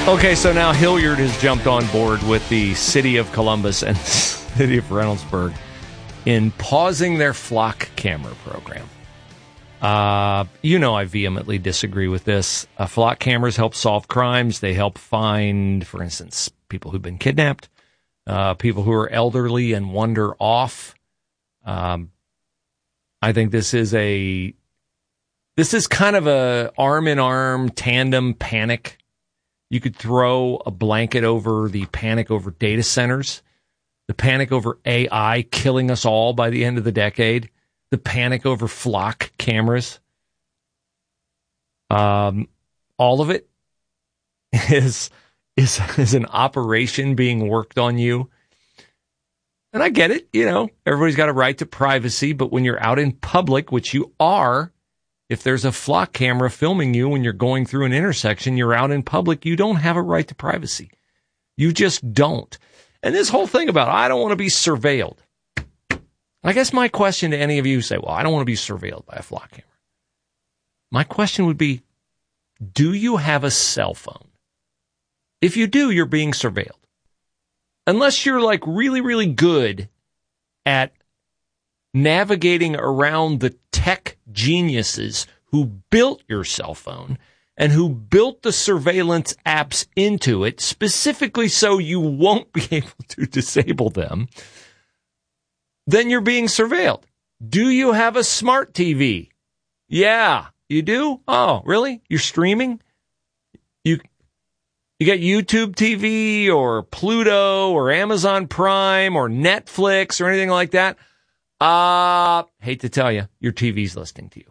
Okay, so now Hilliard has jumped on board with the city of Columbus and city of Reynoldsburg in pausing their flock camera program. I vehemently disagree with this. Flock cameras help solve crimes. They help find, for instance, people who've been kidnapped, people who are elderly and wander off. I think this is kind of a arm-in-arm tandem panic. You could throw a blanket over the panic over data centers, the panic over AI killing us all by the end of the decade, the panic over flock cameras. All of it is an operation being worked on you. And I get it, everybody's got a right to privacy, but when you're out in public, which you are, if there's a flock camera filming you when you're going through an intersection, you're out in public, you don't have a right to privacy. You just don't. And this whole thing about, I don't want to be surveilled. I guess my question to any of you who say, well, I don't want to be surveilled by a flock camera. My question would be, do you have a cell phone? If you do, you're being surveilled. Unless you're like really, really good at navigating around the tech geniuses who built your cell phone and who built the surveillance apps into it specifically so you won't be able to disable them, then you're being surveilled. Do you have a smart TV? Yeah, you do? Oh, really? You're streaming? You got YouTube TV or Pluto or Amazon Prime or Netflix or anything like that? Hate to tell you, your TV's listening to you.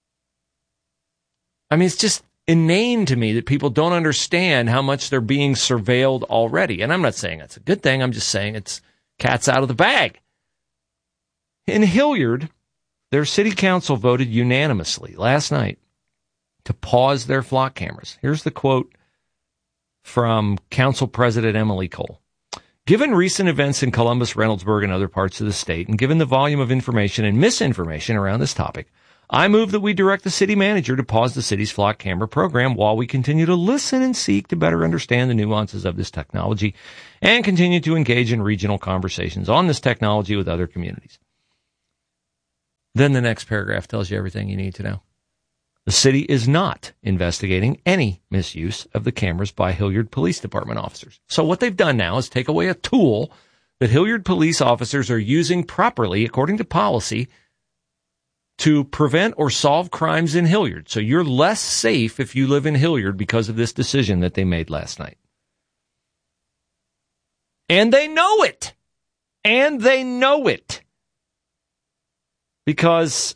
I mean, it's just inane to me that people don't understand how much they're being surveilled already. And I'm not saying that's a good thing. I'm just saying it's cat's out of the bag. In Hilliard, their city council voted unanimously last night to pause their flock cameras. Here's the quote from Council President Emily Cole. Given recent events in Columbus, Reynoldsburg, and other parts of the state, and given the volume of information and misinformation around this topic, I move that we direct the city manager to pause the city's flock camera program while we continue to listen and seek to better understand the nuances of this technology and continue to engage in regional conversations on this technology with other communities. Then the next paragraph tells you everything you need to know. The city is not investigating any misuse of the cameras by Hilliard Police Department officers. So what they've done now is take away a tool that Hilliard police officers are using properly, according to policy, to prevent or solve crimes in Hilliard. So you're less safe if you live in Hilliard because of this decision that they made last night. And they know it. And they know it. Because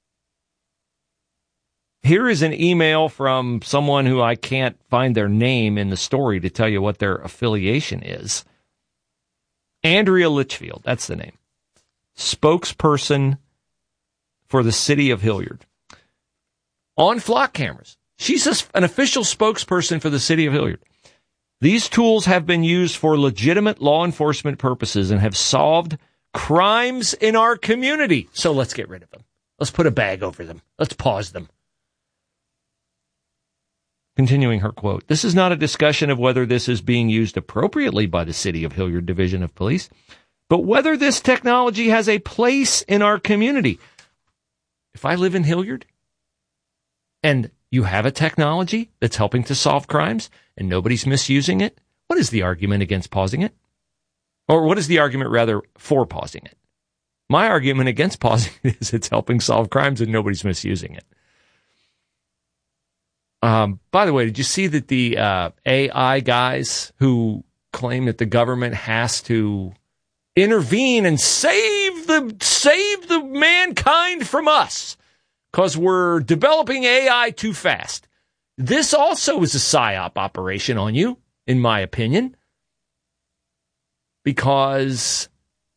here is an email from someone who I can't find their name in the story to tell you what their affiliation is. Andrea Litchfield, that's the name. Spokesperson for the city of Hilliard. On flock cameras. She's an official spokesperson for the city of Hilliard. These tools have been used for legitimate law enforcement purposes and have solved crimes in our community. So let's get rid of them. Let's put a bag over them. Let's pause them. Continuing her quote, this is not a discussion of whether this is being used appropriately by the City of Hilliard Division of Police, but whether this technology has a place in our community. If I live in Hilliard and you have a technology that's helping to solve crimes and nobody's misusing it, what is the argument against pausing it? Or what is the argument, rather, for pausing it? My argument against pausing it is it's helping solve crimes and nobody's misusing it. By the way, did you see that the AI guys who claim that the government has to intervene and save the mankind from us because we're developing AI too fast? This also is a PSYOP operation on you, in my opinion. Because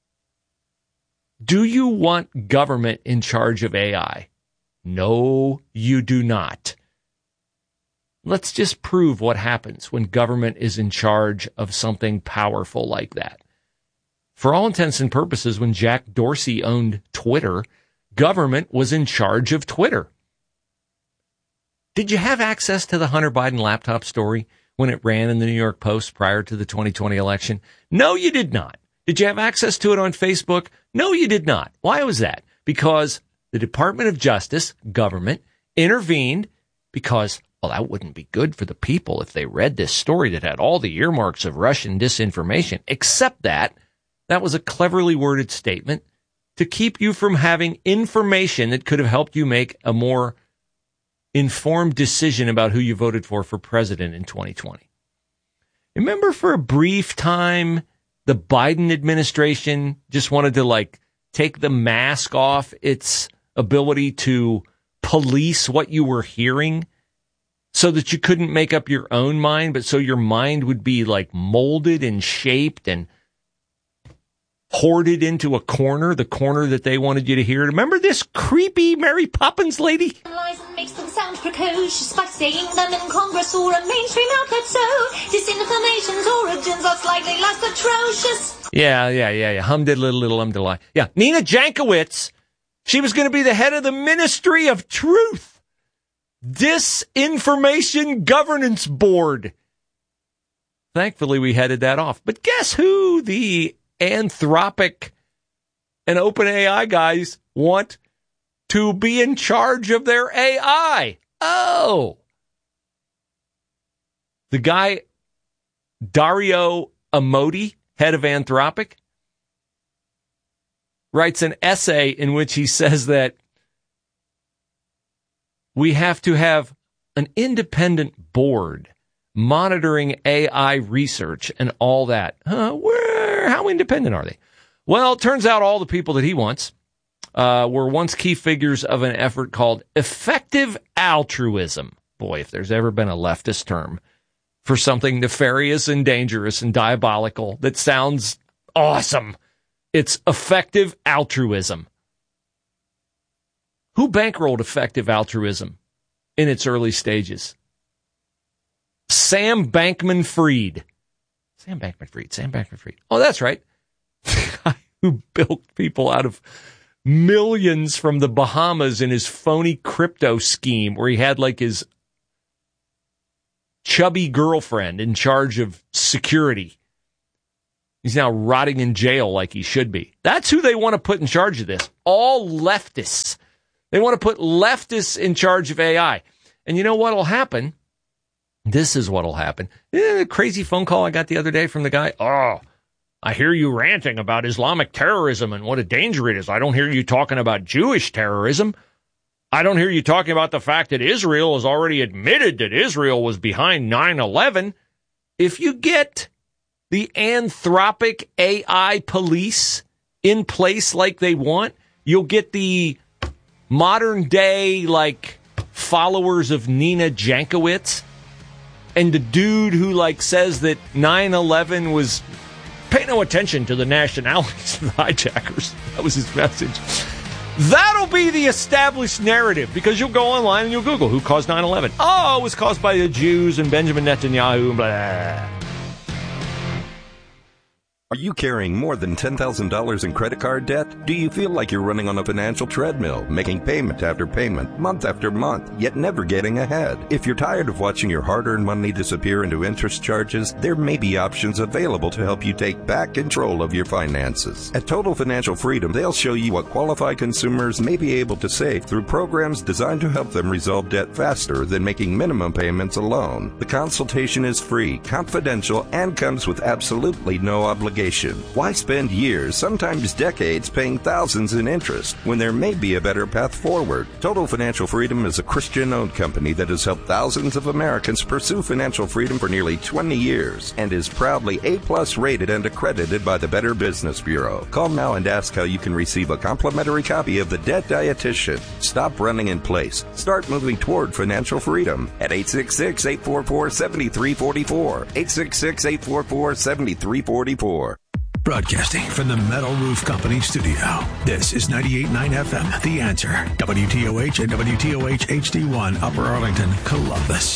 do you want government in charge of AI? No, you do not. Let's just prove what happens when government is in charge of something powerful like that. For all intents and purposes, when Jack Dorsey owned Twitter, government was in charge of Twitter. Did you have access to the Hunter Biden laptop story when it ran in the New York Post prior to the 2020 election? No, you did not. Did you have access to it on Facebook? No, you did not. Why was that? Because the Department of Justice, government, intervened because, well, that wouldn't be good for the people if they read this story that had all the earmarks of Russian disinformation, except that was a cleverly worded statement to keep you from having information that could have helped you make a more informed decision about who you voted for president in 2020. Remember for a brief time, the Biden administration just wanted to take the mask off its ability to police what you were hearing so that you couldn't make up your own mind, but so your mind would be molded and shaped and hoarded into a corner, the corner that they wanted you to hear. Remember this creepy Mary Poppins lady? Lies and makes them sound precocious by saying them in Congress or a mainstream outlet, so disinformation's origins are slightly less atrocious. Yeah. Hum-diddle-little hum-diddle-lie. Yeah, Nina Jankowicz, she was going to be the head of the Ministry of Truth. Disinformation Governance Board. Thankfully, we headed that off. But guess who the Anthropic and OpenAI guys want to be in charge of their AI? Oh, the guy Dario Amodei, head of Anthropic, writes an essay in which he says that we have to have an independent board monitoring AI research and all that. How independent are they? Well, it turns out all the people that he wants were once key figures of an effort called effective altruism. Boy, if there's ever been a leftist term for something nefarious and dangerous and diabolical that sounds awesome, it's effective altruism. Who bankrolled effective altruism in its early stages? Sam Bankman-Fried. Sam Bankman-Fried. Oh, that's right. The guy who built people out of millions from the Bahamas in his phony crypto scheme where he had his chubby girlfriend in charge of security. He's now rotting in jail like he should be. That's who they want to put in charge of this. All leftists. They want to put leftists in charge of AI. And you know what will happen? This is what will happen. The crazy phone call I got the other day from the guy. Oh, I hear you ranting about Islamic terrorism and what a danger it is. I don't hear you talking about Jewish terrorism. I don't hear you talking about the fact that Israel has already admitted that Israel was behind 9/11. If you get the Anthropic AI police in place like they want, you'll get the modern day, followers of Nina Jankowicz. And the dude who says that 9/11 was, pay no attention to the nationalities of the hijackers. That was his message. That'll be the established narrative, because you'll go online and you'll Google who caused 9/11. Oh, it was caused by the Jews and Benjamin Netanyahu and blah. Are you carrying more than $10,000 in credit card debt? Do you feel like you're running on a financial treadmill, making payment after payment, month after month, yet never getting ahead? If you're tired of watching your hard-earned money disappear into interest charges, there may be options available to help you take back control of your finances. At Total Financial Freedom, they'll show you what qualified consumers may be able to save through programs designed to help them resolve debt faster than making minimum payments alone. The consultation is free, confidential, and comes with absolutely no obligation. Why spend years, sometimes decades, paying thousands in interest when there may be a better path forward? Total Financial Freedom is a Christian-owned company that has helped thousands of Americans pursue financial freedom for nearly 20 years and is proudly A+ rated and accredited by the Better Business Bureau. Call now and ask how you can receive a complimentary copy of The Debt Dietitian. Stop running in place. Start moving toward financial freedom at 866-844-7344. 866-844-7344. Broadcasting from the Metal Roof Company studio. This is 98.9 FM, The Answer. WTOH and WTOH HD1, Upper Arlington, Columbus.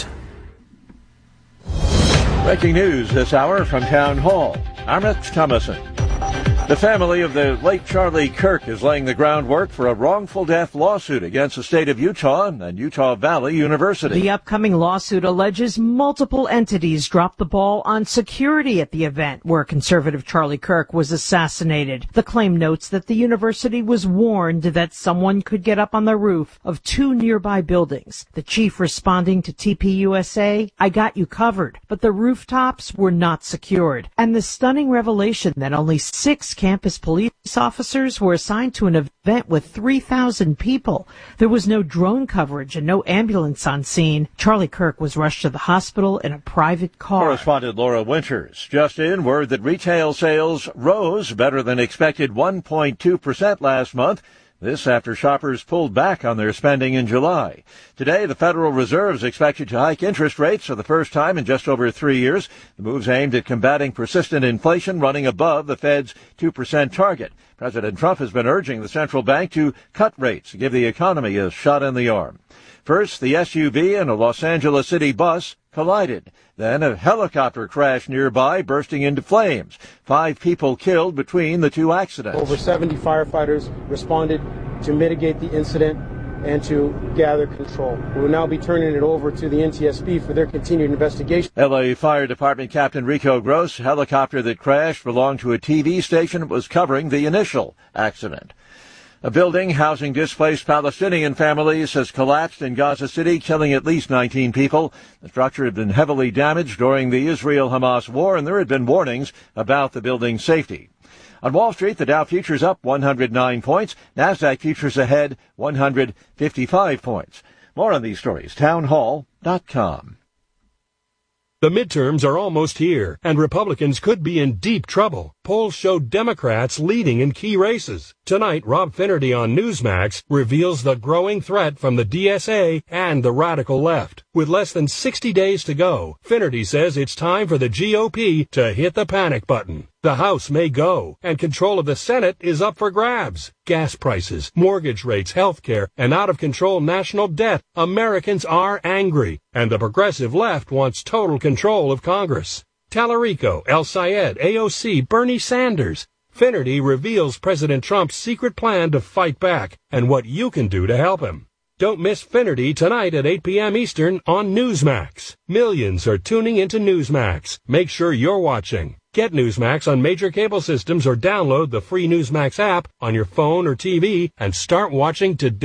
Breaking news this hour from Town Hall. I'm Rich Thomason. The family of the late Charlie Kirk is laying the groundwork for a wrongful death lawsuit against the state of Utah and Utah Valley University. The upcoming lawsuit alleges multiple entities dropped the ball on security at the event where conservative Charlie Kirk was assassinated. The claim notes that the university was warned that someone could get up on the roof of two nearby buildings. The chief responding to TPUSA, "I got you covered," but the rooftops were not secured. And the stunning revelation that only 6 campus police officers were assigned to an event with 3,000 people. There was no drone coverage and no ambulance on scene. Charlie Kirk was rushed to the hospital in a private car. Correspondent Laura Winters. Just in, word that retail sales rose better than expected 1.2% last month. This after shoppers pulled back on their spending in July. Today, the Federal Reserve is expected to hike interest rates for the first time in just over 3 years. The move's aimed at combating persistent inflation running above the Fed's 2% target. President Trump has been urging the central bank to cut rates to give the economy a shot in the arm. First, the SUV and a Los Angeles City bus collided. Then a helicopter crashed nearby, bursting into flames. 5 people killed between the two accidents. Over 70 firefighters responded to mitigate the incident and to gather control. We will now be turning it over to the NTSB for their continued investigation. LA Fire Department Captain Rico Gross, helicopter that crashed belonged to a TV station that was covering the initial accident. A building housing displaced Palestinian families has collapsed in Gaza City, killing at least 19 people. The structure had been heavily damaged during the Israel-Hamas war, and there had been warnings about the building's safety. On Wall Street, the Dow futures up 109 points. NASDAQ futures ahead 155 points. More on these stories, townhall.com. The midterms are almost here, and Republicans could be in deep trouble. Polls show Democrats leading in key races. Tonight, Rob Finnerty on Newsmax reveals the growing threat from the DSA and the radical left. With less than 60 days to go, Finnerty says it's time for the GOP to hit the panic button. The House may go, and control of the Senate is up for grabs. Gas prices, mortgage rates, health care, and out-of-control national debt. Americans are angry, and the progressive left wants total control of Congress. Tallarico, El Sayed, AOC, Bernie Sanders. Finnerty reveals President Trump's secret plan to fight back and what you can do to help him. Don't miss Finnerty tonight at 8 p.m. Eastern on Newsmax. Millions are tuning into Newsmax. Make sure you're watching. Get Newsmax on major cable systems or download the free Newsmax app on your phone or TV and start watching today.